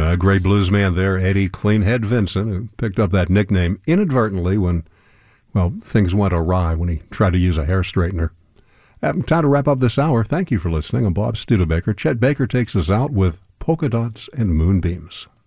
Great blues man there, Eddie Cleanhead Vinson, who picked up that nickname inadvertently when, well, things went awry when he tried to use a hair straightener. Time to wrap up this hour. Thank you for listening. I'm Bob Studebaker. Chet Baker takes us out with Polka Dots and Moonbeams.